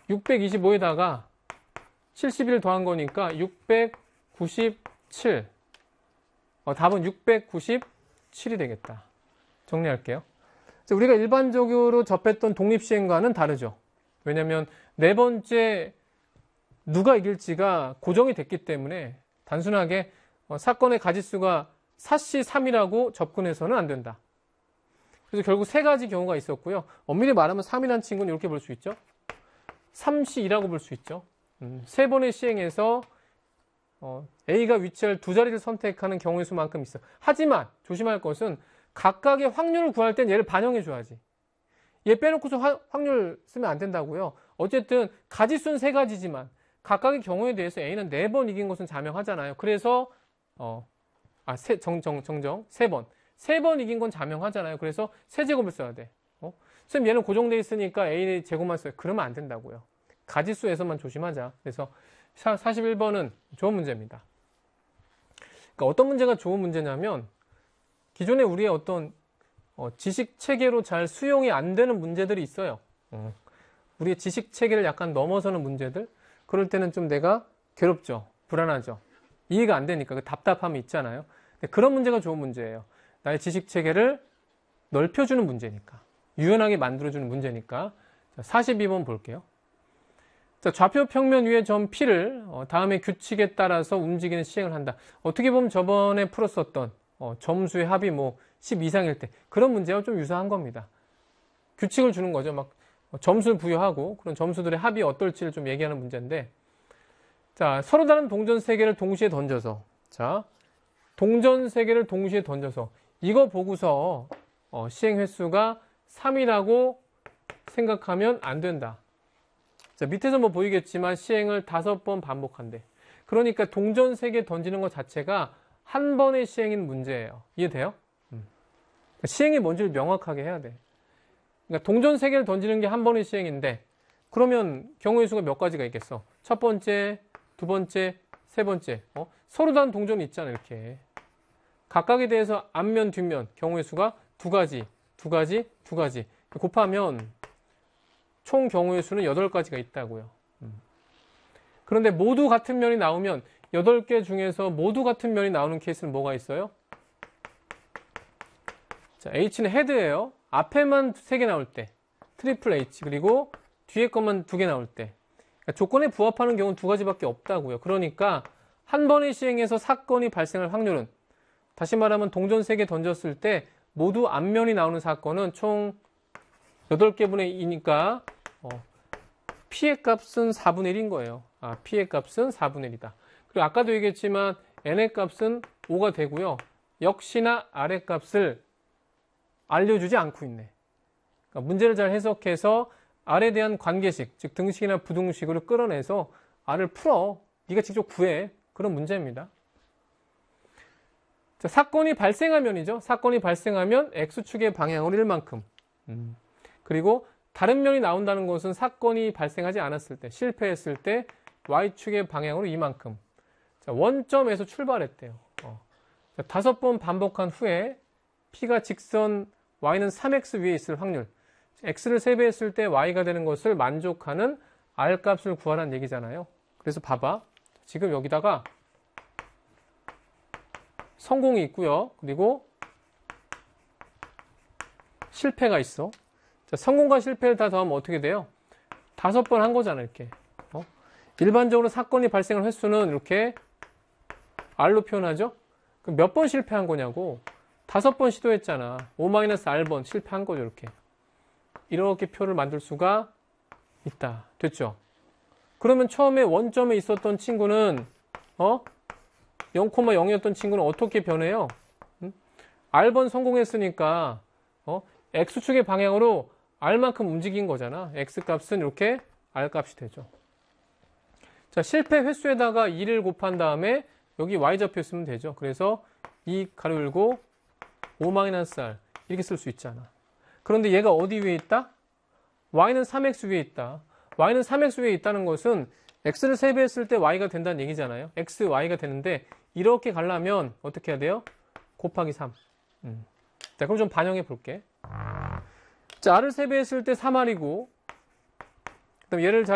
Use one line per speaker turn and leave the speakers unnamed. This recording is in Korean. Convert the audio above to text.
625에다가 71 더한 거니까 697. 답은 697이 되겠다. 정리할게요. 우리가 일반적으로 접했던 독립시행과는 다르죠. 왜냐하면 네 번째 누가 이길지가 고정이 됐기 때문에 단순하게 사건의 가지수가 사씨 3이라고 접근해서는 안 된다. 그래서 결국 세 가지 경우가 있었고요. 엄밀히 말하면 3이라는 친구는 이렇게 볼 수 있죠. 3씨 2라고 볼 수 있죠. 세 번의 시행에서 A가 위치할 두 자리를 선택하는 경우의 수만큼 있어. 하지만 조심할 것은 각각의 확률을 구할 땐 얘를 반영해 줘야지. 얘 빼놓고서 확률 쓰면 안 된다고요. 어쨌든 가지수는 세 가지지만 각각의 경우에 대해서 A는 4번 이긴 것은 자명하잖아요. 그래서 정정 세 번. 세 번 이긴 건 자명하잖아요. 그래서 세제곱을 써야 돼. 선생님 얘는 고정돼 있으니까 A의 제곱만 써요. 그러면 안 된다고요. 가지수에서만 조심하자. 그래서 41번은 좋은 문제입니다. 그러니까 어떤 문제가 좋은 문제냐면 기존에 우리의 어떤 지식 체계로 잘 수용이 안 되는 문제들이 있어요. 우리의 지식 체계를 약간 넘어서는 문제들. 그럴 때는 좀 내가 괴롭죠. 불안하죠. 이해가 안 되니까 그 답답함이 있잖아요. 근데 그런 문제가 좋은 문제예요. 나의 지식 체계를 넓혀주는 문제니까. 유연하게 만들어주는 문제니까. 자, 42번 볼게요. 자, 좌표 평면 위의 점 P를 다음의 규칙에 따라서 움직이는 시행을 한다. 어떻게 보면 저번에 풀었었던 점수의 합이 10 이상일 때 그런 문제와 좀 유사한 겁니다. 규칙을 주는 거죠. 막 점수를 부여하고 그런 점수들의 합이 어떨지를 좀 얘기하는 문제인데, 자, 서로 다른 동전 3개를 동시에 던져서, 자, 동전 3개를 동시에 던져서 이거 보고서 시행 횟수가 3이라고 생각하면 안 된다. 자, 밑에서 보이겠지만 시행을 5번 반복한대. 그러니까 동전 3개 던지는 것 자체가 한 번의 시행인 문제예요. 이해돼요? 시행이 뭔지를 명확하게 해야 돼. 그러니까 동전 3개를 던지는 게 한 번의 시행인데 그러면 경우의 수가 몇 가지가 있겠어? 첫 번째, 두 번째, 세 번째. 서로 다른 동전이 있잖아, 이렇게. 각각에 대해서 앞면, 뒷면 경우의 수가 두 가지. 곱하면 총 경우의 수는 8가지가 있다고요. 그런데 모두 같은 면이 나오면 8개 중에서 모두 같은 면이 나오는 케이스는 뭐가 있어요? 자, H는 헤드예요. 앞에만 3개 나올 때, 트리플 H, 그리고 뒤에 것만 2개 나올 때. 그러니까 조건에 부합하는 경우는 2가지밖에 없다고요. 그러니까 한 번의 시행에서 사건이 발생할 확률은, 다시 말하면 동전 3개 던졌을 때 모두 앞면이 나오는 사건은 총 8개분의 2니까 P의 값은 4분의 1인 거예요. P의 값은 4분의 1이다. 그리고 아까도 얘기했지만 N의 값은 5가 되고요. 역시나 R의 값을 알려주지 않고 있네. 그러니까 문제를 잘 해석해서 R에 대한 관계식, 즉 등식이나 부등식으로 끌어내서 R을 풀어. 네가 직접 구해. 그런 문제입니다. 자, 사건이 발생하면이죠. 사건이 발생하면 X축의 방향으로 1만큼. 그리고 다른 면이 나온다는 것은 사건이 발생하지 않았을 때, 실패했을 때 Y축의 방향으로 2만큼. 자, 원점에서 출발했대요. 자, 5번 반복한 후에 P가 직선 Y는 3X 위에 있을 확률. X를 3배 했을 때 Y가 되는 것을 만족하는 R 값을 구하라는 얘기잖아요. 그래서 봐봐. 지금 여기다가 성공이 있고요. 그리고 실패가 있어. 자, 성공과 실패를 다 더하면 어떻게 돼요? 5번 한 거잖아, 이렇게. 일반적으로 사건이 발생할 횟수는 이렇게 R로 표현하죠? 그럼 몇 번 실패한 거냐고. 5번 시도했잖아. 5-R번 실패한 거죠, 이렇게 표를 만들 수가 있다. 됐죠? 그러면 처음에 원점에 있었던 친구는 0,0이었던 친구는 어떻게 변해요? R번 성공했으니까 X축의 방향으로 R만큼 움직인 거잖아. X값은 이렇게 R값이 되죠. 자, 실패 횟수에다가 2를 곱한 다음에 여기 Y좌표 쓰면 되죠. 그래서 2 가로 열고 5-R 이렇게 쓸 수 있잖아. 그런데 얘가 어디 위에 있다? Y는 3X 위에 있다. Y는 3X 위에 있다는 것은 X를 3배 했을 때 Y가 된다는 얘기잖아요. X, Y가 되는데 이렇게 가려면 어떻게 해야 돼요? 곱하기 3. 자, 그럼 좀 반영해 볼게. 자, R을 3배 했을 때 3R이고, 그다음 얘를 잘